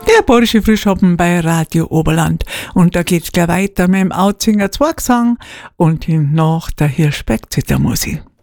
Der Bayerische Frühschoppen bei Radio Oberland. Und da geht's gleich weiter mit dem Auzinger Zwergsang und nach der Hirschberg-Zittermusik.